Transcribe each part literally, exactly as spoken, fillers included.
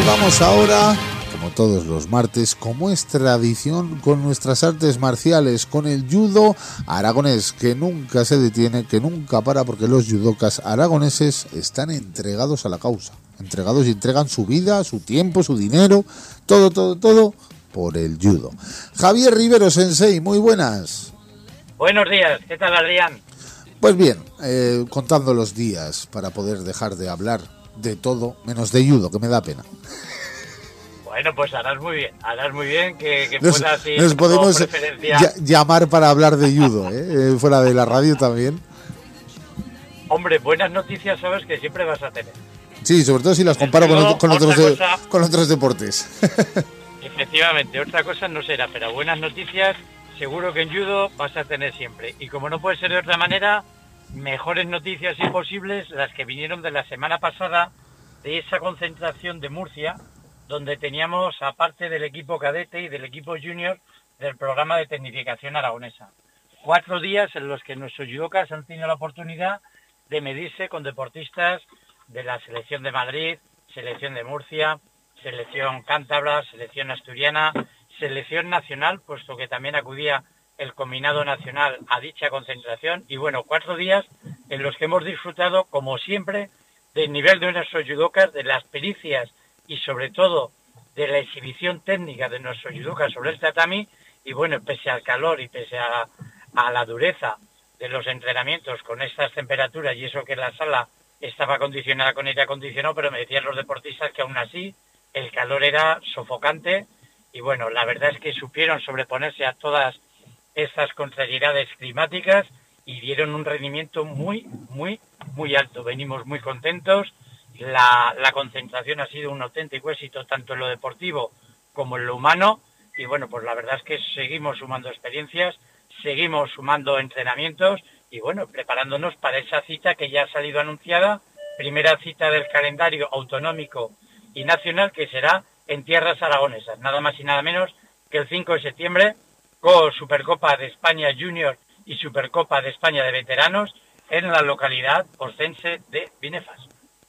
vamos ahora, como todos los martes, como es tradición, con nuestras artes marciales, con el judo aragonés, que nunca se detiene, que nunca para, porque los judokas aragoneses están entregados a la causa, entregados y entregan su vida, su tiempo, su dinero, todo, todo, todo por el judo. Javier Rivero Sensei, muy buenas. Buenos días, ¿qué tal, Adrián? Pues bien, eh, contando los días para poder dejar de hablar de todo, menos de judo, que me da pena. Bueno, pues harás muy bien, harás muy bien que, que nos, puedas ir nos podemos preferencia... llamar para hablar de judo, ¿eh? Fuera de la radio también. Hombre, buenas noticias sabes que siempre vas a tener. Sí, sobre todo si las comparo con, otro, con, otros, de, cosa, con otros deportes. Efectivamente, otra cosa no será, pero buenas noticias seguro que en judo vas a tener siempre. Y como no puede ser de otra manera, mejores noticias imposibles las que vinieron de la semana pasada, de esa concentración de Murcia, donde teníamos, aparte del equipo cadete y del equipo junior, del programa de tecnificación aragonesa. Cuatro días en los que nuestros judokas han tenido la oportunidad de medirse con deportistas de la selección de Madrid, selección de Murcia, selección cántabra, selección asturiana, selección nacional, puesto que también acudía el combinado nacional a dicha concentración. Y bueno, cuatro días en los que hemos disfrutado, como siempre, del nivel de nuestros judokas, de las pericias y sobre todo de la exhibición técnica de nuestros judokas sobre el tatami. Y bueno, pese al calor y pese a, a la dureza de los entrenamientos con estas temperaturas, y eso que la sala estaba acondicionada con aire acondicionado, pero me decían los deportistas que aún así el calor era sofocante. Y bueno, la verdad es que supieron sobreponerse a todas estas contrariedades climáticas y dieron un rendimiento muy, muy, muy alto. Venimos muy contentos. La, la concentración ha sido un auténtico éxito tanto en lo deportivo como en lo humano. Y bueno, pues la verdad es que seguimos sumando experiencias, seguimos sumando entrenamientos y bueno, preparándonos para esa cita que ya ha salido anunciada, primera cita del calendario autonómico y nacional, que será en tierras aragonesas, nada más y nada menos que el cinco de septiembre, con Supercopa de España Junior y Supercopa de España de Veteranos en la localidad oscense de Binefas.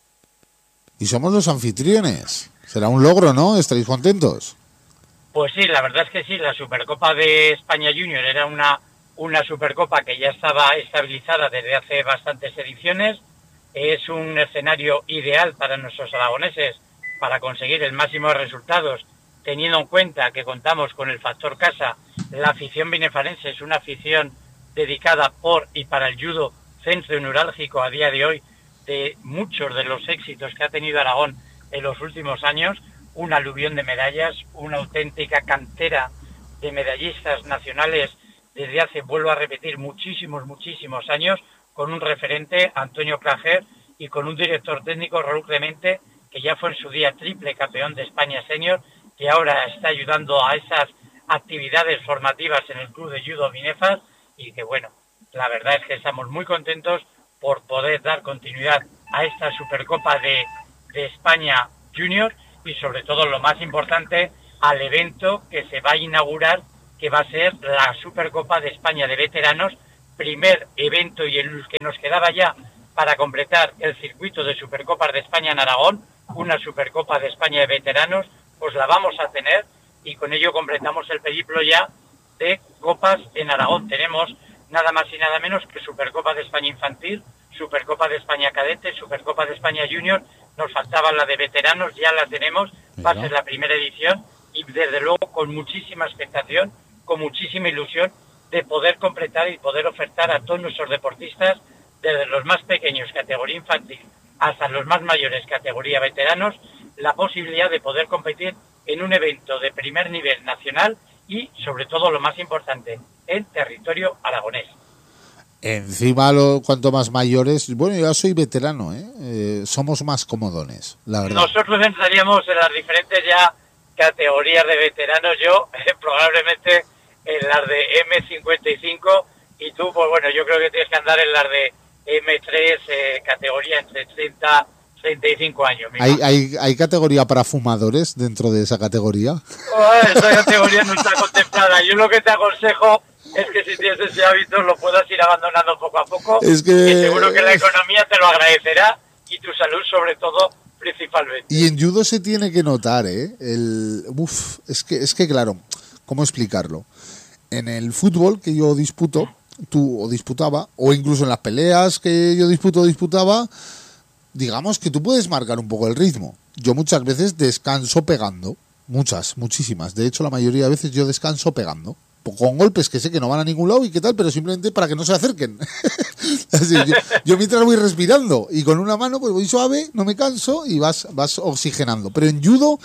Y somos los anfitriones. Será un logro, ¿no? ¿Estaréis contentos? Pues sí, la verdad es que sí. La Supercopa de España Junior era una, una Supercopa que ya estaba estabilizada desde hace bastantes ediciones. Es un escenario ideal para nuestros aragoneses para conseguir el máximo de resultados, teniendo en cuenta que contamos con el factor casa. La afición binefarense es una afición dedicada por y para el judo, centro neurálgico a día de hoy de muchos de los éxitos que ha tenido Aragón en los últimos años, un aluvión de medallas, una auténtica cantera de medallistas nacionales desde hace, vuelvo a repetir, muchísimos, muchísimos años, con un referente, Antonio Clajer, y con un director técnico, Raúl Clemente, que ya fue en su día triple campeón de España senior, que ahora está ayudando a esas actividades formativas en el Club de Judo Binefas, y que bueno, la verdad es que estamos muy contentos por poder dar continuidad a esta Supercopa de, de España Junior y sobre todo lo más importante, al evento que se va a inaugurar, que va a ser la Supercopa de España de Veteranos, primer evento y el que nos quedaba ya para completar el circuito de Supercopas de España en Aragón, una Supercopa de España de Veteranos, pues la vamos a tener y con ello completamos el periplo ya de copas en Aragón. Tenemos nada más y nada menos que Supercopa de España Infantil, Supercopa de España Cadete, Supercopa de España Junior, nos faltaba la de veteranos, ya la tenemos, va a ser la primera edición y desde luego con muchísima expectación, con muchísima ilusión de poder completar y poder ofertar a todos nuestros deportistas, desde los más pequeños, categoría infantil, hasta los más mayores, categoría veteranos, la posibilidad de poder competir en un evento de primer nivel nacional y, sobre todo, lo más importante, en territorio aragonés. Encima, lo, cuanto más mayores, bueno, yo soy veterano, ¿eh? Eh, somos más comodones, la verdad. Nosotros entraríamos en las diferentes ya categorías de veteranos, yo eh, probablemente en las de eme cincuenta y cinco y tú, pues bueno, yo creo que tienes que andar en las de eme tres, eh, categoría entre treinta y treinta y cinco años. ¿Hay, hay, ¿Hay categoría para fumadores dentro de esa categoría? Oh, esa categoría no está contemplada. Yo lo que te aconsejo es que si tienes ese hábito lo puedas ir abandonando poco a poco. Es que... Y seguro que la economía te lo agradecerá y tu salud sobre todo principalmente. Y en judo se tiene que notar, ¿eh? El, uf, es que, es que claro, ¿cómo explicarlo? En el fútbol que yo disputo, tú o disputaba, o incluso en las peleas que yo disputo o disputaba, digamos que tú puedes marcar un poco el ritmo. Yo muchas veces descanso pegando, muchas, muchísimas. De hecho, la mayoría de veces yo descanso pegando. Con golpes que sé que no van a ningún lado y qué tal, pero simplemente para que no se acerquen. Así, yo, yo mientras voy respirando y con una mano pues voy suave, no me canso y vas, vas oxigenando. Pero en judo,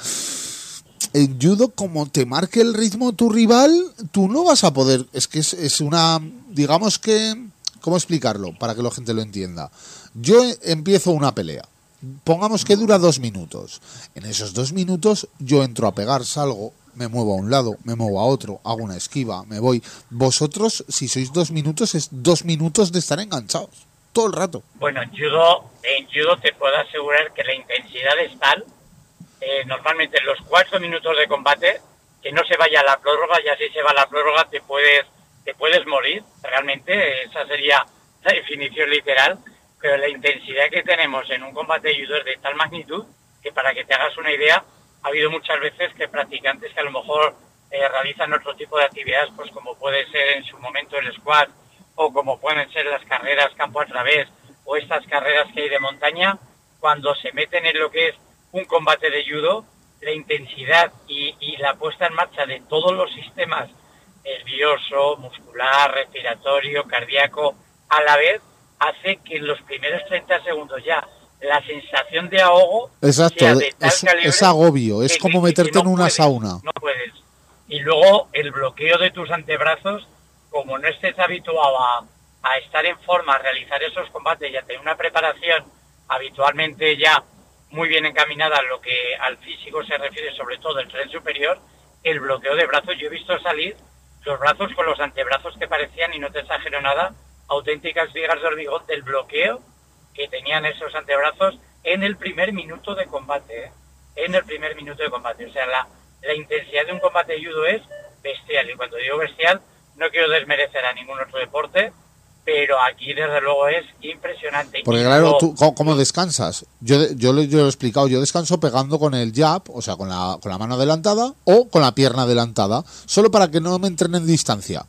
en judo como te marque el ritmo tu rival, tú no vas a poder. Es que es, es una, digamos que, ¿cómo explicarlo? Para que la gente lo entienda. Yo empiezo una pelea. Pongamos que dura dos minutos. En esos dos minutos yo entro a pegar, salgo, me muevo a un lado, me muevo a otro, hago una esquiva, me voy. Vosotros, si sois dos minutos, es dos minutos de estar enganchados, todo el rato. Bueno, en judo, en judo te puedo asegurar que la intensidad es tal, eh, normalmente en los cuatro minutos de combate, que no se vaya a la prórroga, y así se va a la prórroga te puedes, te puedes morir, realmente, esa sería la definición literal. Pero la intensidad que tenemos en un combate de judo es de tal magnitud que, para que te hagas una idea, ha habido muchas veces que practicantes que a lo mejor eh, realizan otro tipo de actividades, pues como puede ser en su momento el squat, o como pueden ser las carreras campo a través, o estas carreras que hay de montaña, cuando se meten en lo que es un combate de judo, la intensidad y, y la puesta en marcha de todos los sistemas nervioso, muscular, respiratorio, cardíaco, a la vez, hace que en los primeros treinta segundos ya la sensación de ahogo Exacto, sea de tal es, calibre es agobio, es que, como que, meterte que no en una puedes, sauna. No puedes. Y luego el bloqueo de tus antebrazos, como no estés habituado a, a estar en forma, a realizar esos combates y a tener una preparación habitualmente ya muy bien encaminada a lo que al físico se refiere, sobre todo el tren superior, el bloqueo de brazos. Yo he visto salir los brazos con los antebrazos que parecían, y no te exagero nada, auténticas vigas de hormigón del bloqueo que tenían esos antebrazos en el primer minuto de combate, ¿eh? En el primer minuto de combate. O sea, la, la intensidad de un combate de judo es bestial, y cuando digo bestial no quiero desmerecer a ningún otro deporte, pero aquí desde luego es impresionante. Porque y claro, luego, ¿tú cómo, cómo descansas? Yo, yo, yo lo he explicado, yo descanso pegando con el jab, o sea, con la, con la mano adelantada o con la pierna adelantada, solo para que no me entren en distancia.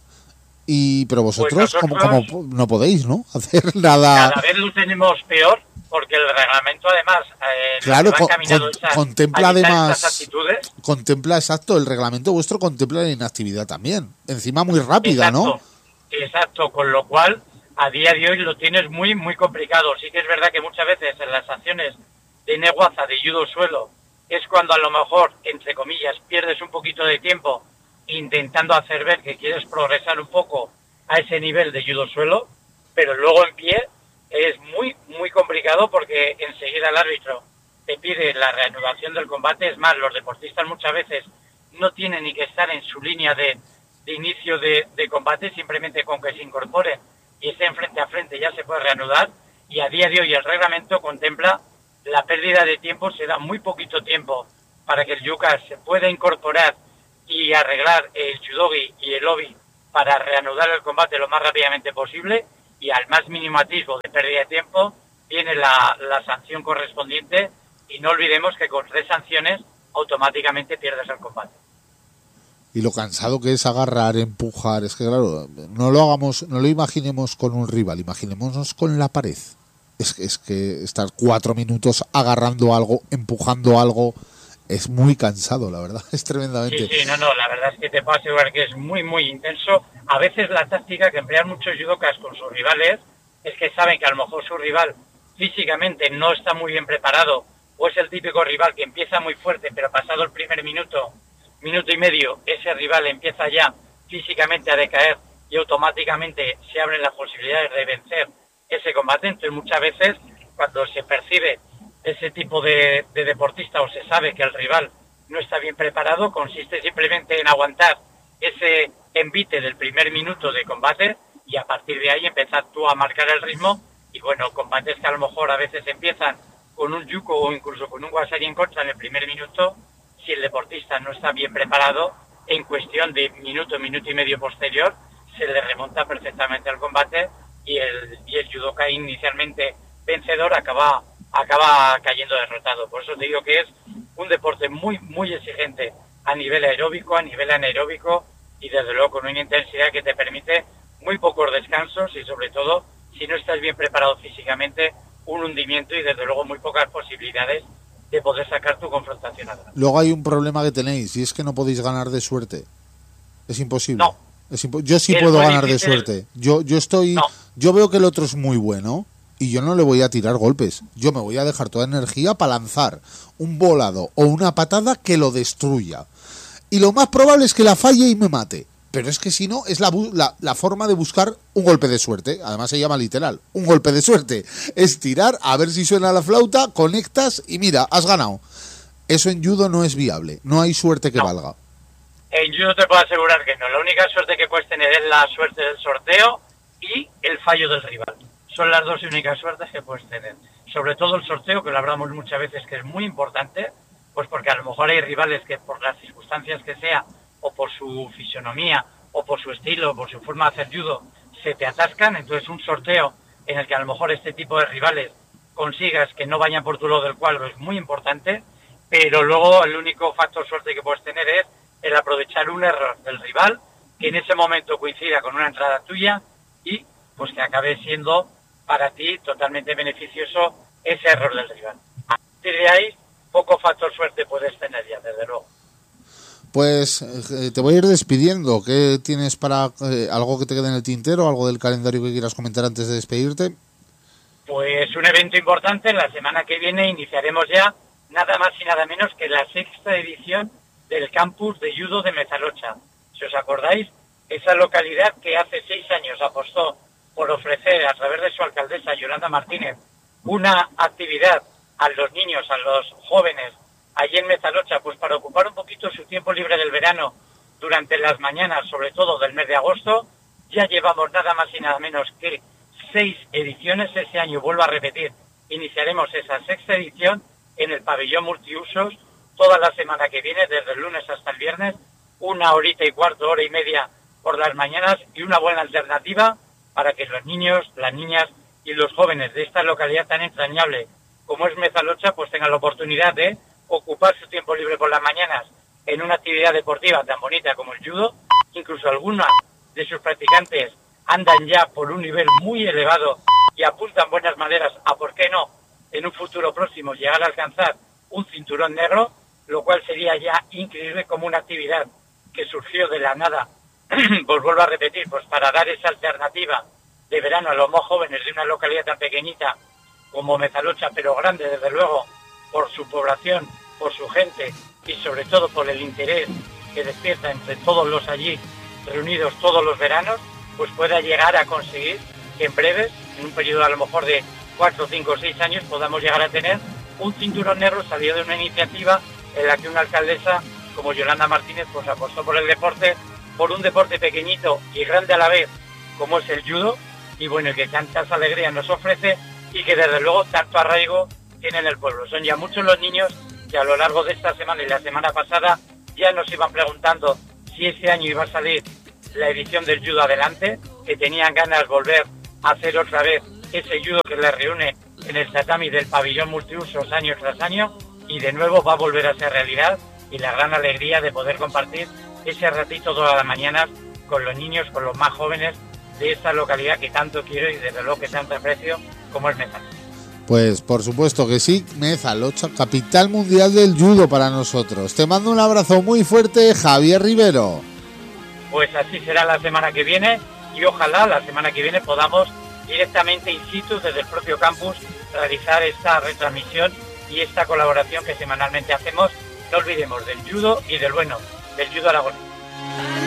Y pero vosotros, pues nosotros, como, como no podéis, ¿no? Hacer nada. Cada vez lo tenemos peor, porque el reglamento además eh, claro, con, con, esas, contempla además actitudes. Contempla, exacto, el reglamento vuestro contempla la inactividad también, encima muy rápida, exacto, ¿no? Exacto, con lo cual a día de hoy lo tienes muy muy complicado. Sí que es verdad que muchas veces en las acciones de neguaza, de judo suelo, es cuando a lo mejor, entre comillas, pierdes un poquito de tiempo intentando hacer ver que quieres progresar un poco a ese nivel de judo suelo, pero luego en pie es muy muy complicado, porque enseguida el árbitro te pide la reanudación del combate. Es más, los deportistas muchas veces no tienen ni que estar en su línea de, de inicio de, de combate, simplemente con que se incorpore y estén frente a frente ya se puede reanudar, y a día de hoy el reglamento contempla la pérdida de tiempo. Se da muy poquito tiempo para que el yuka se pueda incorporar y arreglar el judogi y el obi para reanudar el combate lo más rápidamente posible, y al más mínimo atisbo de pérdida de tiempo viene la, la sanción correspondiente, y no olvidemos que con tres sanciones automáticamente pierdes el combate. Y lo cansado que es agarrar, empujar, es que claro, no lo hagamos, no lo imaginemos con un rival, imaginémonos con la pared. Es, es que estar cuatro minutos agarrando algo, empujando algo, es muy cansado, la verdad, es tremendamente. Sí, sí, no, no, la verdad es que te puedo asegurar que es muy, muy intenso. A veces la táctica que emplean muchos judokas con sus rivales es que saben que a lo mejor su rival físicamente no está muy bien preparado, o es el típico rival que empieza muy fuerte, pero pasado el primer minuto, minuto y medio, ese rival empieza ya físicamente a decaer y automáticamente se abren las posibilidades de vencer ese combate. Entonces muchas veces, cuando se percibe ese tipo de, de deportista, o se sabe que el rival no está bien preparado, consiste simplemente en aguantar ese envite del primer minuto de combate, y a partir de ahí empezar tú a marcar el ritmo. Y bueno, combates que a lo mejor a veces empiezan con un yuko o incluso con un wasari en contra en el primer minuto, si el deportista no está bien preparado, en cuestión de minuto, minuto y medio posterior, se le remonta perfectamente al combate, y el, y el judoka inicialmente vencedor acaba acaba cayendo derrotado. Por eso te digo que es un deporte muy, muy exigente a nivel aeróbico, a nivel anaeróbico y desde luego con una intensidad que te permite muy pocos descansos y sobre todo, si no estás bien preparado físicamente, un hundimiento y desde luego muy pocas posibilidades de poder sacar tu confrontación adelante. Luego hay un problema que tenéis y es que no podéis ganar de suerte. Es imposible. No. Es impo- yo sí Es puedo muy ganar de difícil. suerte. Yo, yo estoy, No. yo veo que el otro es muy bueno y yo no le voy a tirar golpes. Yo me voy a dejar toda energía para lanzar un volado o una patada que lo destruya. Y lo más probable es que la falle y me mate. Pero es que si no, es la, bu- la, la forma de buscar un golpe de suerte. Además se llama literal, un golpe de suerte. Es tirar, a ver si suena la flauta, conectas y mira, has ganado. Eso en judo no es viable. No hay suerte que No. valga. En judo te puedo asegurar que no. La única suerte que puedes tener es la suerte del sorteo y el fallo del rival. Son las dos únicas suertes que puedes tener. Sobre todo el sorteo, que lo hablamos muchas veces, que es muy importante, pues porque a lo mejor hay rivales que por las circunstancias que sea, o por su fisonomía, o por su estilo, o por su forma de hacer judo, se te atascan. Entonces un sorteo en el que a lo mejor este tipo de rivales consigas que no vayan por tu lado del cuadro es muy importante, pero luego el único factor suerte que puedes tener es el aprovechar un error del rival que en ese momento coincida con una entrada tuya y pues que acabe siendo para ti totalmente beneficioso ese error del rival. A partir de ahí, poco factor suerte puedes tener ya, desde luego. Pues eh, te voy a ir despidiendo. ¿Qué tienes para eh, algo que te quede en el tintero, algo del calendario que quieras comentar antes de despedirte? Pues un evento importante, la semana que viene iniciaremos ya nada más y nada menos que la sexta edición del campus de judo de Mezalocha. Si os acordáis, esa localidad que hace seis años apostó por ofrecer a través de su alcaldesa Yolanda Martínez una actividad a los niños, a los jóvenes allí en Mezalocha, pues para ocupar un poquito su tiempo libre del verano durante las mañanas, sobre todo del mes de agosto. Ya llevamos nada más y nada menos que seis ediciones. Ese año, vuelvo a repetir, iniciaremos esa sexta edición en el pabellón multiusos toda la semana que viene, desde el lunes hasta el viernes, una horita y cuarto, hora y media por las mañanas y una buena alternativa para que los niños, las niñas y los jóvenes de esta localidad tan entrañable como es Mezalocha, pues tengan la oportunidad de ocupar su tiempo libre por las mañanas en una actividad deportiva tan bonita como el judo. Incluso algunas de sus practicantes andan ya por un nivel muy elevado y apuntan buenas maneras a, por qué no, en un futuro próximo llegar a alcanzar un cinturón negro, lo cual sería ya increíble como una actividad que surgió de la nada, pues vuelvo a repetir, pues para dar esa alternativa de verano a los más jóvenes de una localidad tan pequeñita como Mezalocha, pero grande desde luego por su población, por su gente y sobre todo por el interés que despierta entre todos los allí reunidos todos los veranos, pues pueda llegar a conseguir que en breves, en un periodo a lo mejor de cuatro, cinco, seis años, podamos llegar a tener un cinturón negro salido de una iniciativa en la que una alcaldesa como Yolanda Martínez pues apostó por el deporte, por un deporte pequeñito y grande a la vez como es el judo, y bueno, que tantas alegrías nos ofrece y que desde luego tanto arraigo tiene en el pueblo. Son ya muchos los niños que a lo largo de esta semana y la semana pasada ya nos iban preguntando si ese año iba a salir la edición del judo adelante, que tenían ganas de volver a hacer otra vez ese judo que les reúne en el tatami del pabellón multiusos año tras año, y de nuevo va a volver a ser realidad, y la gran alegría de poder compartir ese ratito todas las mañanas con los niños, con los más jóvenes de esta localidad que tanto quiero y desde luego que tanto aprecio como es Mezalocha. Pues por supuesto que sí, Mezalocha, capital mundial del judo para nosotros. Te mando un abrazo muy fuerte, Javier Rivero. Pues así será la semana que viene y ojalá la semana que viene podamos directamente in situ desde el propio campus realizar esta retransmisión y esta colaboración que semanalmente hacemos. No olvidemos del judo y del bueno, del judo aragonés.